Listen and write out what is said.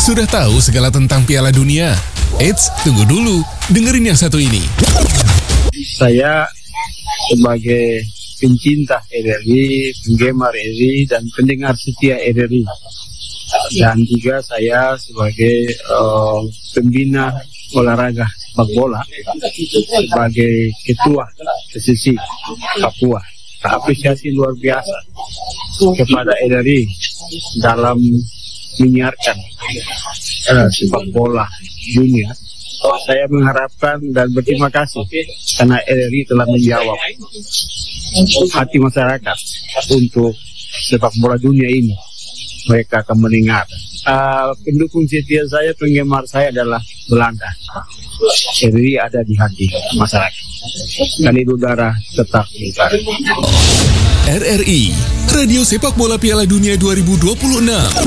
Sudah tahu segala tentang Piala Dunia? Eits, tunggu dulu. Dengerin yang satu ini. Saya sebagai pencinta RRI, penggemar RRI, dan pendengar setia RRI. Dan juga saya sebagai pembina olahraga sepak bola, sebagai ketua PSSI Papua. Apresiasi luar biasa kepada RRI dalam menyiarkan sepak bola dunia. Saya mengharapkan dan berterima kasih karena RRI telah menjawab hati masyarakat untuk sepak bola dunia ini. Mereka akan mendengar. Pendukung setia saya, penggemar saya adalah Belanda. RRI ada di hati masyarakat. Kali udara tetap buka. RRI, Radio Sepak Bola Piala Dunia 2026.